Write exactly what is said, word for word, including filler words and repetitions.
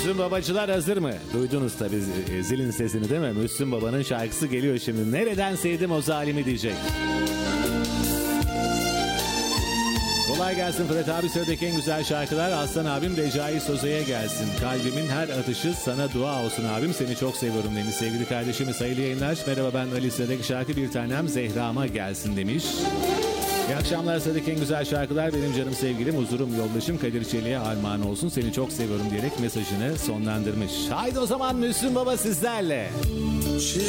Müslüm babacılar hazır mı? Duydunuz tabii zilin sesini değil mi? Müslüm babanın şarkısı geliyor şimdi. Nereden sevdim o zalimi diyecek. Kolay gelsin Fırat abi, sıradaki en güzel şarkılar Aslan abim Recai Soza'ya gelsin. Kalbimin her atışı sana dua olsun abim, seni çok seviyorum demiş. Sevgili kardeşim sayılı yayınlar. Merhaba ben Ali, sıradaki şarkı bir tanem Zehra'ma gelsin demiş. İyi akşamlar, sıradaki en güzel şarkılar benim canım sevgilim, huzurum, yoldaşım Kadir Çelik'e armağan olsun. Seni çok seviyorum diyerek mesajını sonlandırmış. Haydi o zaman Müslüm Baba sizlerle. Çiğ